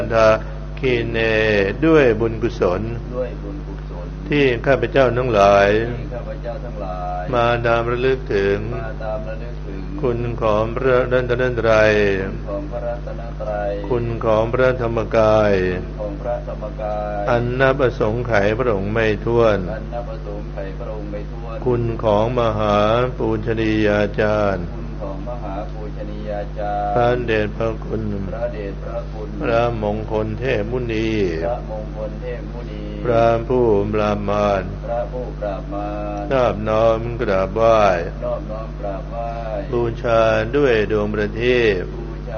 ทาคีเนด้วยบุญกุศลที่ข้าพเจ้าทั้งหลายมาตามระลึกถึงคุณของพระรัตนตรัยคุณของพระธรรมกายอันนับประสงค์ไขพระองค์ไม่ถ้วนคุณของมหาปูชนียาจารย์พระเดชพระคุณพระมงคลเทพมุนีพระผู้ปราบมารนอบน้อมกราบไหว้บูชาด้วยดวงประทีป